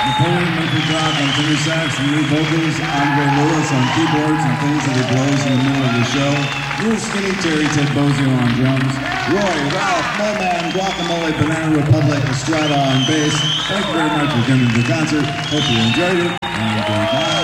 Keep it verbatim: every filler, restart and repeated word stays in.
Napoleon Murphy-Brock on tenor sax and lead vocals, Andre Lewis on keyboards and things that he blows in the middle of the show, Real Skinny Terry Ted Bozio on drums, Roy, Ralph, Moman, Guacamole, Banana Republic, Estrada on bass. Thank you very much for coming to the concert. Hope you enjoyed it, and goodbye.